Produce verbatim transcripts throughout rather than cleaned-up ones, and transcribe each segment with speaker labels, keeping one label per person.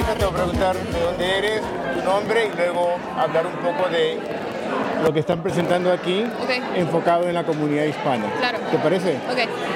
Speaker 1: empiezas te voy a preguntar de dónde eres, tu nombre y luego hablar un poco de lo que están presentando aquí,
Speaker 2: okay.
Speaker 1: enfocado en la comunidad hispana.
Speaker 2: Claro.
Speaker 1: ¿Te parece?
Speaker 2: Ok.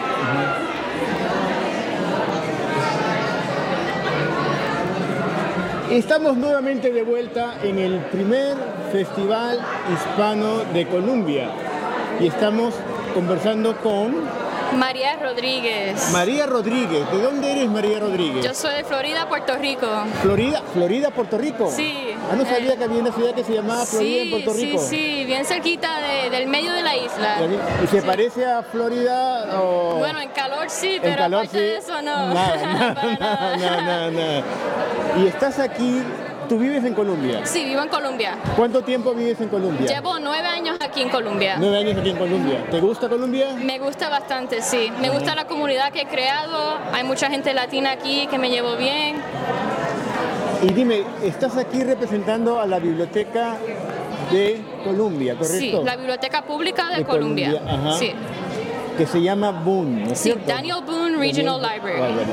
Speaker 1: Uh-huh. Estamos nuevamente de vuelta en el primer Festival Hispano de Colombia y estamos conversando con
Speaker 2: María Rodríguez.
Speaker 1: María Rodríguez. ¿De dónde eres, María Rodríguez?
Speaker 2: Yo soy de Florida, Puerto Rico.
Speaker 1: ¿Florida, Florida, Puerto Rico?
Speaker 2: Sí.
Speaker 1: Ah, no sabía
Speaker 2: eh,
Speaker 1: que había una ciudad que se llamaba Florida
Speaker 2: sí,
Speaker 1: en Puerto Rico.
Speaker 2: Sí, sí, bien cerquita de, del medio de la isla.
Speaker 1: ¿Y se
Speaker 2: sí.
Speaker 1: parece a Florida o...?
Speaker 2: Bueno, en calor sí,
Speaker 1: en
Speaker 2: pero
Speaker 1: calor,
Speaker 2: aparte
Speaker 1: sí.
Speaker 2: de eso no.
Speaker 1: Nada, nada,
Speaker 2: Para
Speaker 1: nada,
Speaker 2: nada.
Speaker 1: nada, nada, nada. Y estás aquí, ¿tú vives en Colombia?
Speaker 2: Sí, vivo en Colombia.
Speaker 1: ¿Cuánto tiempo vives en Colombia?
Speaker 2: Llevo nueve años aquí en Colombia.
Speaker 1: Nueve años aquí en Colombia. ¿Te gusta Colombia?
Speaker 2: Me gusta bastante, sí. Me gusta la comunidad que he creado. Hay mucha gente latina aquí que me llevo bien.
Speaker 1: Y dime, estás aquí representando a la Biblioteca de Colombia, ¿correcto?
Speaker 2: Sí, la Biblioteca Pública de,
Speaker 1: de
Speaker 2: Colombia.
Speaker 1: Colombia. Ajá.
Speaker 2: Sí.
Speaker 1: Que se llama Boone, ¿no es
Speaker 2: Sí,
Speaker 1: cierto?
Speaker 2: Daniel Boone Regional Library.
Speaker 1: Library.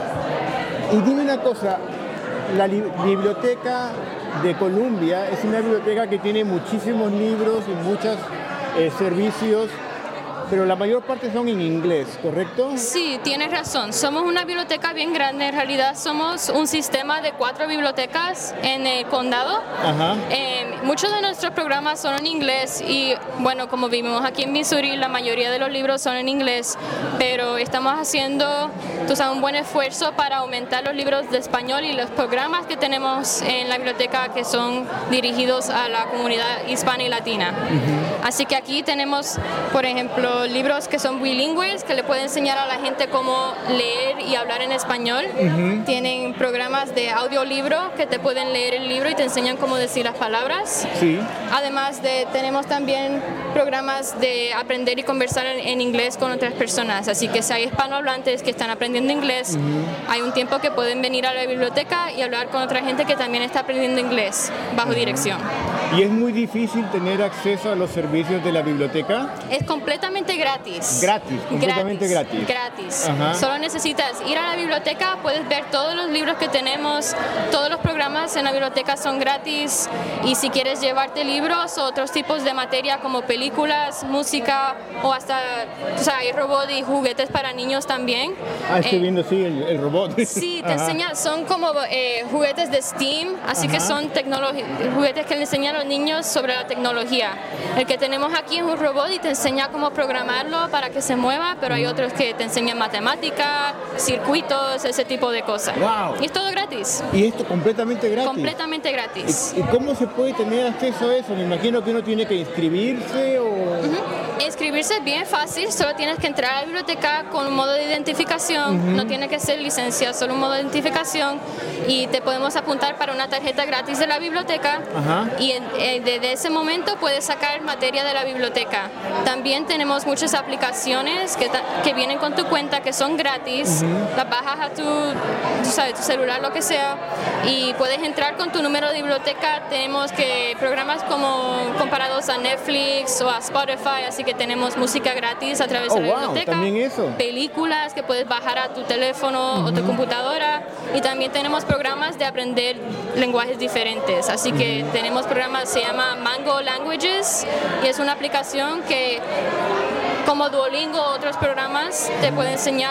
Speaker 1: Y dime una cosa, la li- Biblioteca de Colombia es una biblioteca que tiene muchísimos libros y muchos eh, servicios, pero la mayor parte son en inglés, ¿correcto?
Speaker 2: Sí, tienes razón. Somos una biblioteca bien grande. En realidad somos un sistema de cuatro bibliotecas en el condado.
Speaker 1: Ajá.
Speaker 2: Eh, muchos de nuestros programas son en inglés y, bueno, como vivimos aquí en Missouri, la mayoría de los libros son en inglés, pero estamos haciendo, tú sabes, un buen esfuerzo para aumentar los libros de español y los programas que tenemos en la biblioteca que son dirigidos a la comunidad hispana y latina. Uh-huh. Así que aquí tenemos, por ejemplo, libros que son bilingües, que le pueden enseñar a la gente cómo leer y hablar en español. Uh-huh. Tienen programas de audiolibro que te pueden leer el libro y te enseñan cómo decir las palabras.
Speaker 1: Sí.
Speaker 2: Además de, tenemos también programas de aprender y conversar en, en inglés con otras personas. Así que si hay hispanohablantes que están aprendiendo inglés, uh-huh. hay un tiempo que pueden venir a la biblioteca y hablar con otra gente que también está aprendiendo inglés bajo uh-huh. dirección.
Speaker 1: ¿Y es muy difícil tener acceso a los servicios de la biblioteca?
Speaker 2: Es completamente gratis.
Speaker 1: Gratis, completamente gratis.
Speaker 2: Gratis.
Speaker 1: Ajá.
Speaker 2: Solo necesitas ir a la biblioteca, puedes ver todos los libros que tenemos, todos los programas en la biblioteca son gratis y si quieres llevarte libros o otros tipos de materia como películas, música o hasta, o sea, hay robots y juguetes para niños también.
Speaker 1: Ah, estoy
Speaker 2: eh,
Speaker 1: viendo, sí, el, el robot.
Speaker 2: Sí, te enseña, son como eh, juguetes de STEAM, así Ajá. que son tecnologi- juguetes que le enseñan a los niños sobre la tecnología. El que tenemos aquí es un robot y te enseña cómo programarlo para que se mueva, pero hay otros que te enseñan matemática, circuitos, ese tipo de cosas.
Speaker 1: Wow.
Speaker 2: Y es todo gratis.
Speaker 1: ¿Y esto completamente gratis?
Speaker 2: Completamente gratis.
Speaker 1: ¿Y, y cómo se puede tener acceso a eso? Me imagino que uno tiene que inscribirse o...
Speaker 2: Uh-huh. Inscribirse es bien fácil, solo tienes que entrar a la biblioteca con un modo de identificación, uh-huh. no tiene que ser licencia, solo un modo de identificación y te podemos apuntar para una tarjeta gratis de la biblioteca uh-huh. y eh, desde ese momento puedes sacar materia de la biblioteca. También tenemos muchas aplicaciones que, ta- que vienen con tu cuenta que son gratis, uh-huh. las bajas a tu, tú sabes, tu celular, lo que sea, y puedes entrar con tu número de biblioteca. Tenemos que programas como comparados a Netflix o a Spotify, así que tenemos música gratis a través
Speaker 1: oh,
Speaker 2: de la
Speaker 1: wow,
Speaker 2: biblioteca,
Speaker 1: también eso.
Speaker 2: Películas que puedes bajar a tu teléfono uh-huh. o tu computadora, y también tenemos programas de aprender lenguajes diferentes, así que uh-huh. tenemos programas, se llama Mango Languages y es una aplicación que como Duolingo o otros programas te puede enseñar